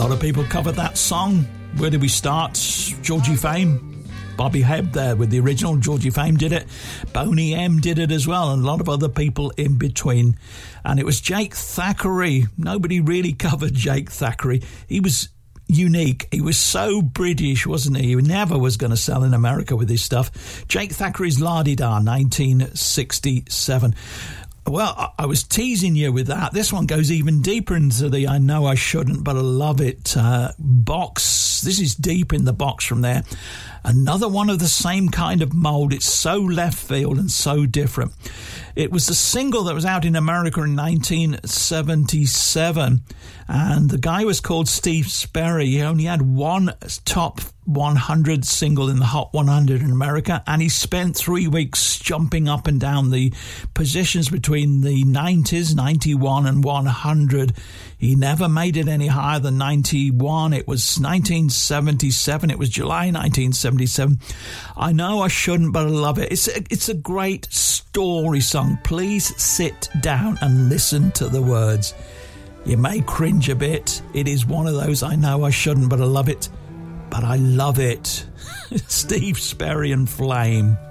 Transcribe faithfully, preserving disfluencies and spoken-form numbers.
lot of people covered that song. Where did we start? Georgie Fame. Bobby Hebb there with the original. Georgie Fame did it. Boney M did it as well, and a lot of other people in between. And it was Jake Thackeray. Nobody really covered Jake Thackeray. He was unique. He was so British, wasn't he? He never was going to sell in America with his stuff. Jake Thackeray's La-Di-Da, nineteen sixty-seven. Well, I was teasing you with that. This one goes even deeper into the I know I shouldn't, but I love it uh, box. This is deep in the box from there. Another one of the same kind of mould. It's so left field and so different. It was the single that was out in America in nineteen seventy-seven, and the guy was called Steve Sperry. He only had one top one hundred single in the Hot one hundred in America, and he spent three weeks jumping up and down the positions between the nineties, ninety-one and one hundred. He never made it any higher than ninety-one. It was nineteen seventy-seven. It was July nineteen seventy-seven. I know I shouldn't, but I love it. It's a, it's a great story song. Please sit down and listen to the words. You may cringe a bit. It is one of those I know I shouldn't, but I love it. But I love it. Steve Sperry and Flame.